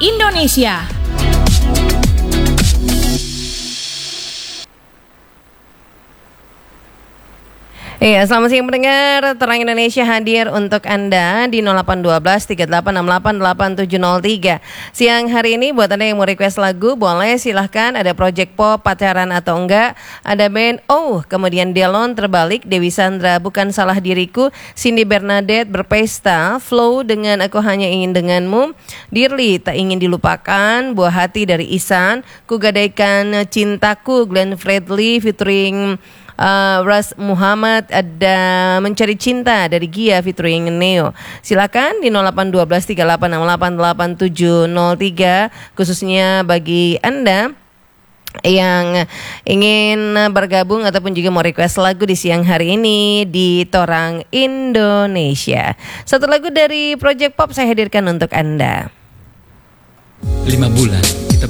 Indonesia. Iya, selamat siang pendengar. Terang Indonesia hadir untuk Anda di 0812 3868 8703. Siang hari ini buat Anda yang mau request lagu, boleh silahkan. Ada Project Pop, Pacaran atau Enggak. Ada band kemudian Delon Terbalik, Dewi Sandra, Bukan Salah Diriku, Cindy Bernadette, Berpesta, Flow dengan Aku Hanya Ingin Denganmu, Dearly, Tak Ingin Dilupakan, Buah Hati dari Ihsan, Kugadaikan Cintaku, Glenn Fredly featuring Ras Muhammad, ada Mencari Cinta dari Gia featuring Neo. Silakan di 0812 3868 8703, khususnya bagi Anda yang ingin bergabung ataupun juga mau request lagu di siang hari ini di Torang Indonesia. Satu lagu dari Project Pop saya hadirkan untuk Anda. 5 bulan